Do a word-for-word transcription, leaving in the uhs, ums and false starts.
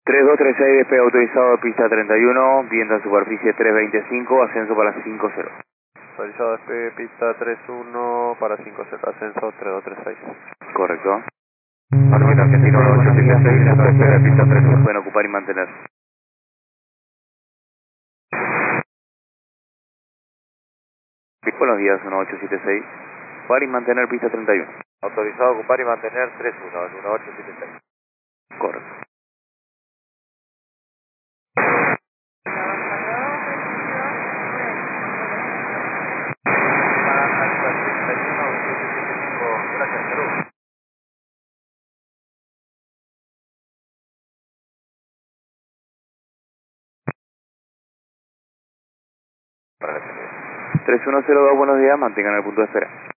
tres dos tres seis, despegue autorizado, pista treinta y uno, viento en superficie trescientos veinticinco, ascenso para cinco cero. Autorizado despegue pista treinta y uno para cinco cero, ascenso tres dos tres seis. Correcto. Argentina Argentino uno ocho siete seis, despegue pista treinta y uno, pueden ocupar y mantener. Buenos días, uno ocho siete seis, ocupar y mantener pista treinta y uno. Autorizado ocupar y mantener treinta y uno, uno ocho siete seis. Correcto. Gracias, Perú. tres uno cero dos, buenos días, mantengan el punto de espera.